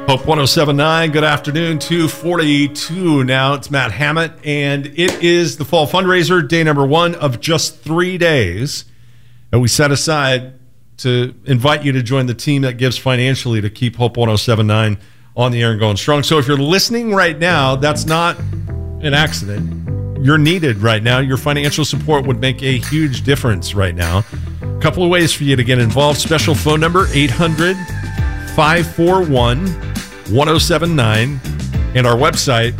Hope 107.9, good afternoon, 2:42 now. It's Matt Hammett, and it is the fall fundraiser, day number 1 of just 3 days. And we set aside to invite you to join the team that gives financially to keep Hope 107.9 on the air and going strong. So if you're listening right now, that's not an accident. You're needed right now. Your financial support would make a huge difference right now. A couple of ways for you to get involved. Special phone number, 800-541-1079, and our website,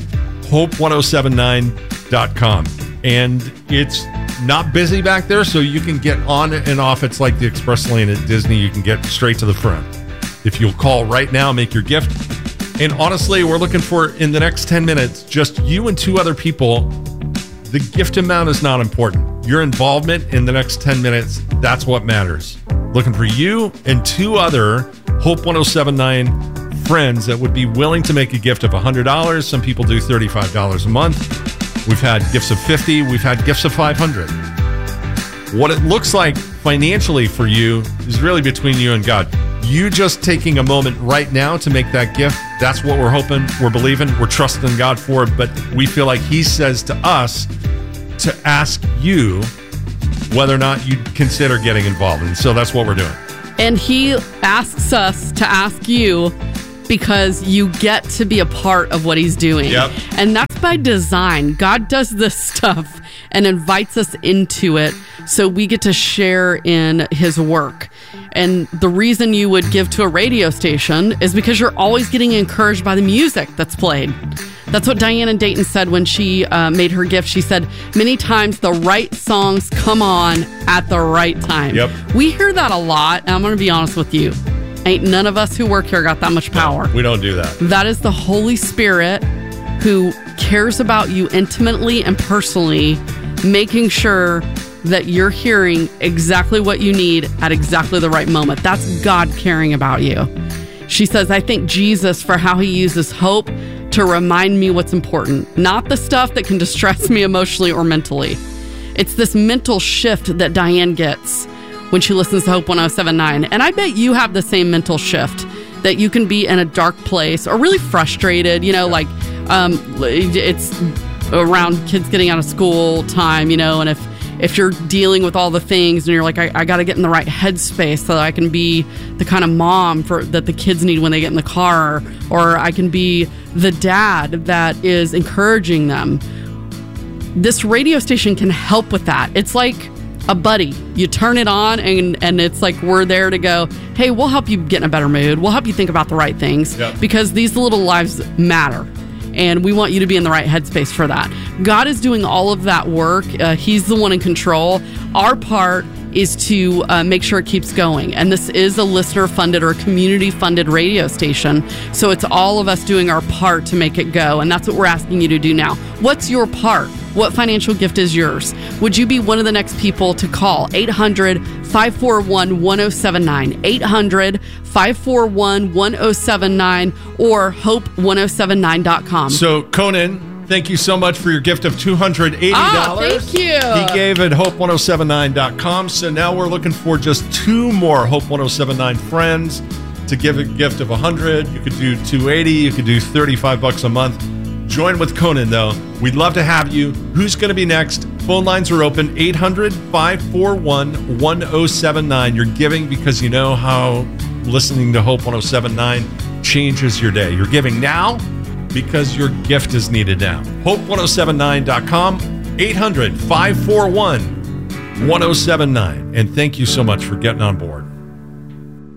hope1079.com. And it's not busy back there, so you can get on and off. It's like the express lane at Disney. You can get straight to the front. If you'll call right now, make your gift. And honestly, we're looking for, in the next 10 minutes, just you and 2 other people. The gift amount is not important. Your involvement in the next 10 minutes, that's what matters. Looking for you and 2 other Hope 107.9 friends that would be willing to make a gift of $100. Some people do $35 a month. We've had gifts of $50. We've had gifts of $500. What it looks like financially for you is really between you and God. You just taking a moment right now to make that gift, that's what we're hoping, we're believing, we're trusting God for. But we feel like He says to us to ask you whether or not you'd consider getting involved. And so that's what we're doing. And He asks us to ask you because you get to be a part of what He's doing. Yep. And that's by design. God does this stuff and invites us into it so we get to share in His work. And the reason you would give to a radio station is because you're always getting encouraged by the music that's played. That's what Diane in Dayton said when she made her gift. She said, many times the right songs come on at the right time. Yep. We hear that a lot, and I'm going to be honest with you. Ain't none of us who work here got that much power. No, we don't do that. That is the Holy Spirit who cares about you intimately and personally, making sure that you're hearing exactly what you need at exactly the right moment. That's God caring about you. She says, I thank Jesus for how He uses hope to remind me what's important, not the stuff that can distress me emotionally or mentally. It's this mental shift that Diane gets when she listens to Hope 107.9. And I bet you have the same mental shift, that you can be in a dark place or really frustrated, like it's around kids getting out of school time, and if you're dealing with all the things and you're like, I got to get in the right headspace so that I can be the kind of mom that the kids need when they get in the car, or I can be the dad that is encouraging them. This radio station can help with that. It's like a buddy. You turn it on and it's like we're there to go, hey, we'll help you get in a better mood. We'll help you think about the right things. Yep. Because these little lives matter. And we want you to be in the right headspace for that. God is doing all of that work. He's the one in control. Our part is to make sure it keeps going. And this is a listener-funded or community-funded radio station. So it's all of us doing our part to make it go. And that's what we're asking you to do now. What's your part? What financial gift is yours? Would you be one of the next people to call? 800-541-1079. 800-541-1079 or hope1079.com. So, Conan, thank you so much for your gift of $280. Thank you. He gave at hope1079.com. So now we're looking for just 2 more Hope 107.9 friends to give a gift of $100. You could do $280. You could do $35 a month. Join with Conan, though. We'd love to have you. Who's going to be next? Phone lines are open, 800-541-1079. You're giving because you know how listening to Hope 107.9 changes your day. You're giving now because your gift is needed now. Hope1079.com, 800-541-1079. And thank you so much for getting on board.